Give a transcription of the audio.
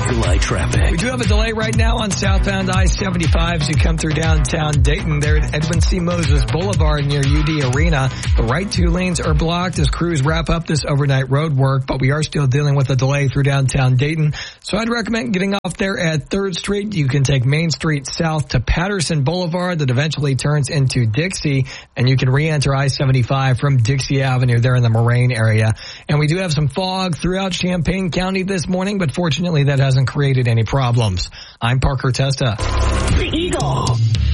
Eagle Eye traffic. We do have a delay right now on southbound I-75 as you come through downtown Dayton. There at Edwin C. Moses Boulevard near UD Arena. The right two lanes are blocked as crews wrap up this overnight road work, but we are still dealing with a delay through downtown Dayton. So I'd recommend getting off there at 3rd Street. You can take Main Street south to Patterson Boulevard that eventually turns into Dixie, and you can re-enter I-75 from Dixie Avenue there in the Moraine area. And we do have some fog throughout Champaign County this morning, but fortunately that hasn't created any problems. I'm Parker Testa. The Eagle.